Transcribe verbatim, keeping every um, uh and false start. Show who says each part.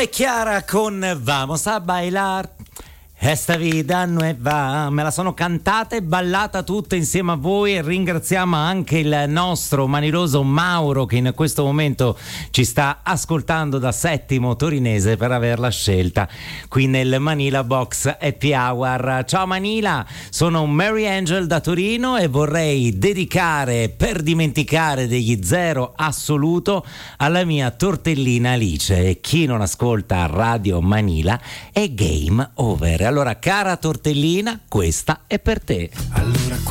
Speaker 1: Simone e Chiara con Vamos a bailar. Esta vida nueva, me la sono cantata e ballata tutta insieme a voi, e ringraziamo anche il nostro maniloso Mauro che in questo momento ci sta ascoltando da Settimo Torinese per averla scelta qui nel Manila Box Happy Hour. Ciao Manila, sono Mary Angel da Torino e vorrei dedicare, per dimenticare degli zero assoluto, alla mia tortellina Alice. E chi non ascolta Radio Manila è game over. Allora, cara tortellina, questa è per te.
Speaker 2: Allora